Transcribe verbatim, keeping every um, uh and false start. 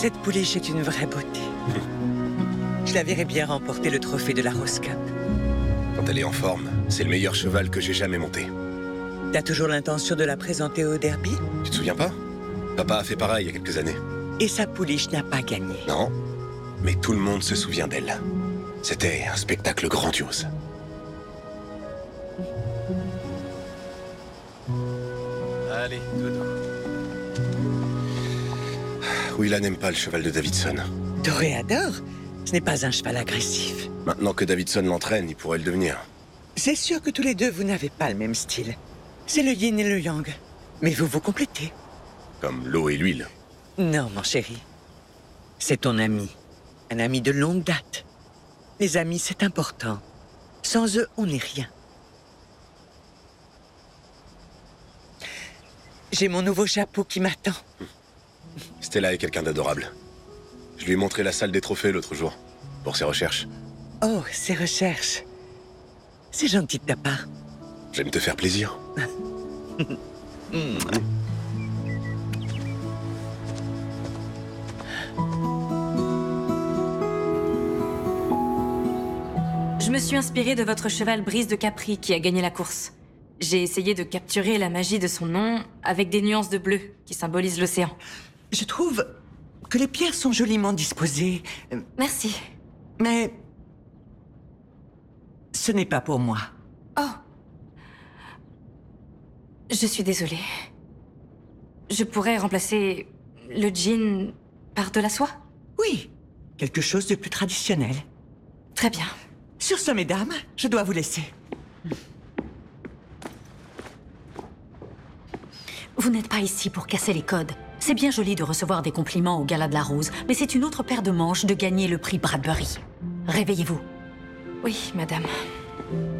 Cette pouliche est une vraie beauté. Je la verrais bien remporter le trophée de la Rose Cup. Quand elle est en forme, c'est le meilleur cheval que j'ai jamais monté. T'as toujours l'intention de la présenter au derby? Tu te souviens pas? Papa a fait pareil il y a quelques années. Et sa pouliche n'a pas gagné. Non, mais tout le monde se souvient d'elle. C'était un spectacle grandiose. Allez, dedans. Willa n'aime pas le cheval de Davidson. Toréador, ce n'est pas un cheval agressif. Maintenant que Davidson l'entraîne, il pourrait le devenir. C'est sûr que tous les deux, vous n'avez pas le même style. C'est le yin et le yang. Mais vous vous complétez. Comme l'eau et l'huile. Non, mon chéri. C'est ton ami. Un ami de longue date. Les amis, c'est important. Sans eux, on n'est rien. J'ai mon nouveau chapeau qui m'attend. Stella est quelqu'un d'adorable. Je lui ai montré la salle des trophées l'autre jour, pour ses recherches. Oh, ses recherches. C'est gentil de ta part. J'aime te faire plaisir. Je me suis inspirée de votre cheval Brise de Capri qui a gagné la course. J'ai essayé de capturer la magie de son nom avec des nuances de bleu qui symbolisent l'océan. Je trouve que les pierres sont joliment disposées, euh, Merci. mais ce n'est pas pour moi. Oh. Je suis désolée. Je pourrais remplacer le jean par de la soie? Oui, quelque chose de plus traditionnel. Très bien. Sur ce, mesdames, je dois vous laisser. Vous n'êtes pas ici pour casser les codes. C'est bien joli de recevoir des compliments au Gala de la Rose, mais c'est une autre paire de manches de gagner le prix Bradbury. Réveillez-vous. Oui, madame.